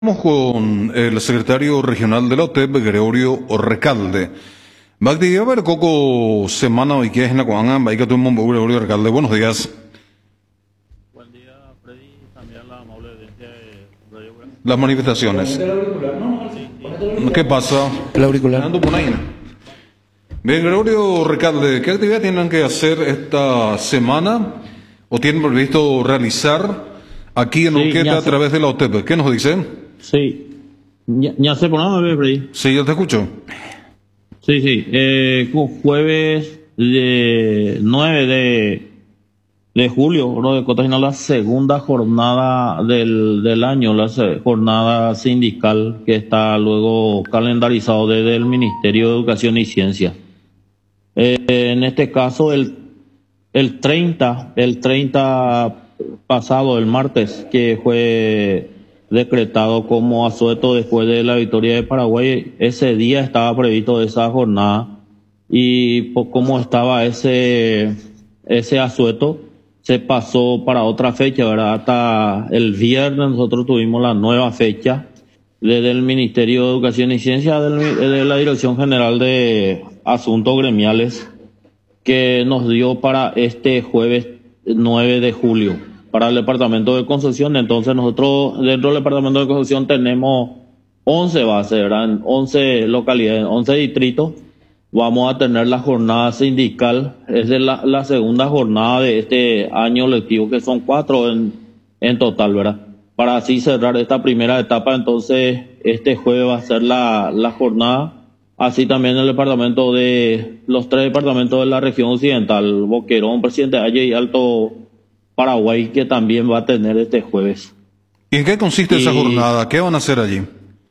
Estamos con el secretario regional de la OTEP, Gregorio Recalde. Bagdi, a ver, Coco, semana hoy que es en la Cuanga, Baica tuvimos Gregorio Recalde. Buenos días. Buen día, Freddy, también la amable audiencia de Radio Gran. Las manifestaciones. ¿Qué pasa? El auricular. Ando por ahí. Bien, Gregorio Recalde, ¿qué actividad tienen que hacer esta semana o tienen previsto realizar aquí en Urqueta ya a través de la OTEP? ¿Qué nos dicen? Sí, ya se ponemos, Freddy. Sí, yo te escucho. Sí, jueves de 9 de julio, ¿no? De Cota, la segunda jornada del año, jornada sindical que está luego calendarizado desde el Ministerio de Educación y Ciencia. En este caso, el 30 pasado, el martes, que fue decretado como asueto después de la victoria de Paraguay, ese día estaba previsto esa jornada y como estaba ese asueto, se pasó para otra fecha, ¿verdad? Hasta el viernes nosotros tuvimos la nueva fecha desde el Ministerio de Educación y Ciencia, de la Dirección General de Asuntos Gremiales, que nos dio para este jueves 9 de julio. Para el departamento de Concepción. Entonces nosotros dentro del departamento de Concepción tenemos 11 bases, ¿verdad? En 11 localidades, 11 distritos. Vamos a tener la jornada sindical, es de la segunda jornada de este año lectivo, que son 4 en total, ¿verdad? Para así cerrar esta primera etapa, entonces este jueves va a ser la jornada. Así también el departamento los 3 departamentos de la región occidental, Boquerón, Presidente Valle y Alto Paraguay, que también va a tener este jueves. ¿Y en qué consiste esa jornada? ¿Qué van a hacer allí?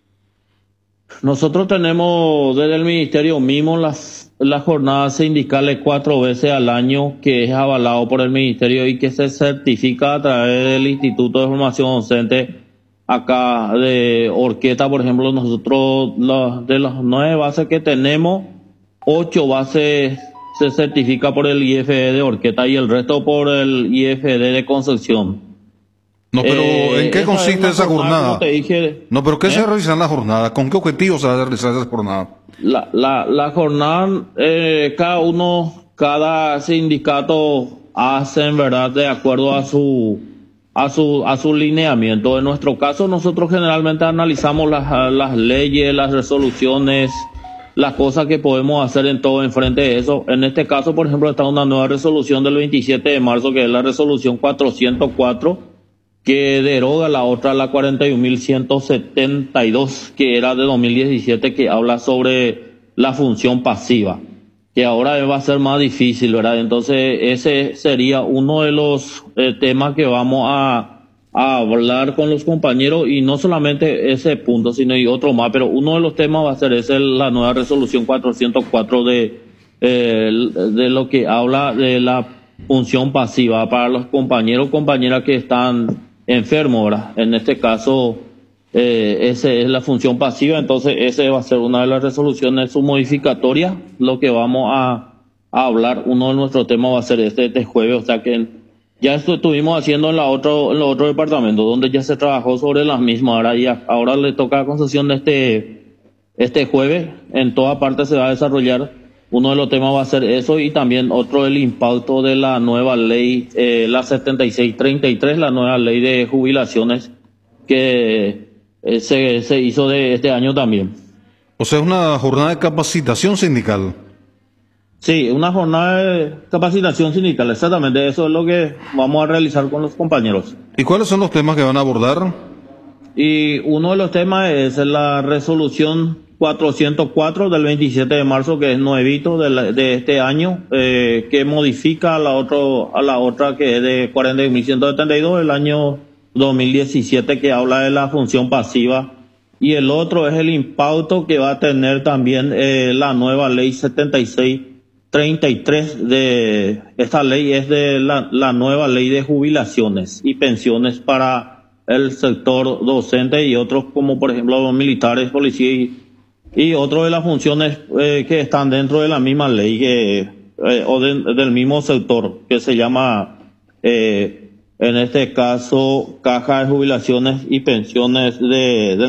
Nosotros tenemos desde el Ministerio mismo las jornadas sindicales 4 veces al año, que es avalado por el Ministerio y que se certifica a través del Instituto de Formación Docente acá de Urqueta. Por ejemplo, nosotros de las 9 bases que tenemos, 8 bases se certifica por el IFD de Urqueta y el resto por el IFD de Concepción. No, pero ¿en qué consiste esa jornada? Te dije, No, pero ¿qué se realiza en la jornada? ¿Con qué objetivo se va a realizar esa jornada? La jornada, cada sindicato hacen, ¿verdad?, de acuerdo a su lineamiento. En nuestro caso, nosotros generalmente analizamos las leyes, las resoluciones, las cosas que podemos hacer en frente de eso. En este caso, por ejemplo, está una nueva resolución del 27 de marzo, que es la resolución 404, que deroga la 41.172, que era de 2017, que habla sobre la función pasiva, que ahora va a ser más difícil, ¿verdad? Entonces, ese sería uno de los temas que vamos a hablar con los compañeros, y no solamente ese punto, sino y otro más, pero uno de los temas va a ser la nueva resolución 404 de lo que habla de la función pasiva para los compañeros o compañeras que están enfermos, ¿verdad? En este caso, esa es la función pasiva. Entonces ese va a ser una de las resoluciones modificatorias. Lo que vamos a hablar, uno de nuestros temas va a ser este jueves, o sea que ya esto estuvimos haciendo en los otro departamento, donde ya se trabajó sobre las mismas, ¿verdad? Y ahora le toca a Concepción de este jueves. En toda parte se va a desarrollar. Uno de los temas va a ser eso, y también otro, el impacto de la nueva ley, la 7633, la nueva ley de jubilaciones, que se hizo de este año también. O sea, es una jornada de capacitación sindical. Sí, una jornada de capacitación sindical, exactamente. Eso es lo que vamos a realizar con los compañeros. ¿Y cuáles son los temas que van a abordar? Y uno de los temas es la resolución 404 del 27 de marzo, que es nuevito de este año, que modifica a la otra que es de 41.172 del año 2017, que habla de la función pasiva. Y el otro es el impacto que va a tener también la nueva ley 7633. Esta ley es de la nueva ley de jubilaciones y pensiones para el sector docente y otros, como por ejemplo los militares, policías y otros de las funciones que están dentro de la misma ley o del mismo sector, que se llama en este caso Caja de Jubilaciones y Pensiones de